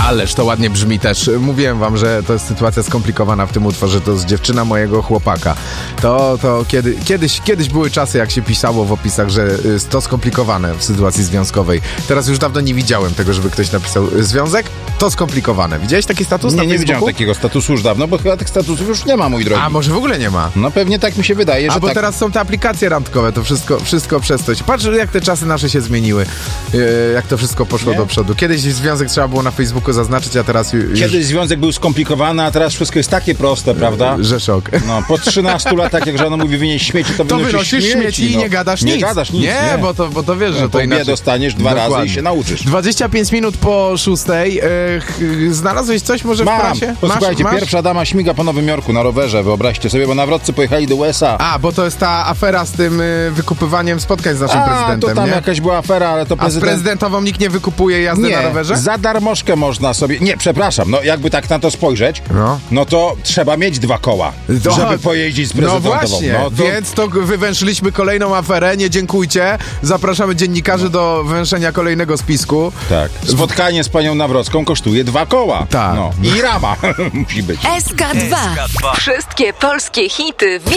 Ależ to ładnie brzmi też. Mówiłem wam, że to jest sytuacja skomplikowana w tym utworze. To jest dziewczyna mojego chłopaka. To kiedyś były czasy, jak się pisało w opisach, że to skomplikowane w sytuacji związkowej. Teraz już dawno nie widziałem tego, żeby ktoś napisał związek, to skomplikowane. Widziałeś taki status na Facebooku? Nie widziałem takiego statusu już dawno, bo chyba tych statusów już nie ma, mój drogi. A może w ogóle nie ma? No pewnie tak mi się wydaje, że bo tak. teraz są te aplikacje randkowe, to wszystko przez to. Patrz, jak te czasy nasze się zmieniły. Jak to wszystko poszło do przodu. Kiedyś związek trzeba było na Facebooku zaznaczyć, a teraz już... Kiedyś związek był skomplikowany, a teraz wszystko jest takie proste, prawda? Że szok. No, po 13 latach, jak żona mówi wynieść śmieci, to wynosisz śmieci i nie gadasz nic. Nie gadasz nic, nie. Bo to wiesz, że to inaczej. Dostaniesz 2 razy i się nauczysz. 25 minut po 6:00. Znalazłeś coś może w prasie? Posłuchajcie, pierwsza dama śmiga po Nowym Jorku na rowerze, wyobraźcie sobie, bo nawrotcy pojechali do USA. Bo to jest ta afera z tym wykupywaniem spotkań z naszym prezydentem, to tam nie? jakaś była afera, ale to prezydent... A z prezydentową nikt nie wykupuje jazdy na rowerze? Za darmożkę można sobie... Nie, przepraszam, no jakby tak na to spojrzeć, no to trzeba mieć 2 koła, żeby pojeździć z prezydentową. No właśnie, więc to wywęszyliśmy kolejną aferę, nie dziękujcie. Zapraszamy dziennikarzy do węszenia kolejnego spisku. Tak. Spotkanie z panią Nawrocką kosztuje 2 koła. Tak. No. I rama musi być. SK2. Wszystkie polskie hity